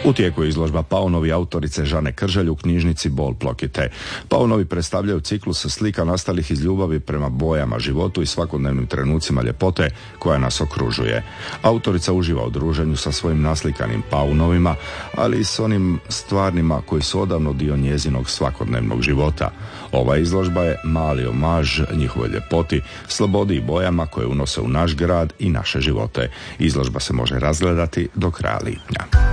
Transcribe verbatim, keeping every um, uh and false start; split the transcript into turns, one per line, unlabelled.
U tijeku je izložba Paunovi autorice Žane Krželj u knjižnici Bol Plokite. Paunovi predstavljaju ciklus slika nastalih iz ljubavi prema bojama, životu i svakodnevnim trenucima ljepote koja nas okružuje. Autorica uživa u druženju sa svojim naslikanim Paunovima, ali i s onim stvarnima koji su odavno dio njezinog svakodnevnog života. Ova izložba je mali omaž njihovoj ljepoti, slobodi i bojama koje unose u naš grad i naše živote. Izložba se može razgledati do kraja lipnja.